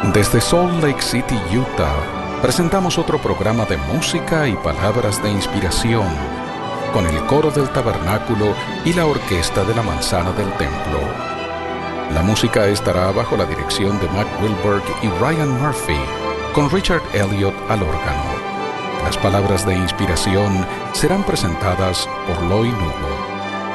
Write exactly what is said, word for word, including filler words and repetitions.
Desde Salt Lake City, Utah, presentamos otro programa de música y palabras de inspiración, con el coro del tabernáculo y la orquesta de la manzana del templo. La música estará bajo la dirección de Mac Wilberg y Ryan Murphy, con Richard Elliott al órgano. Las palabras de inspiración serán presentadas por Loy Lugo.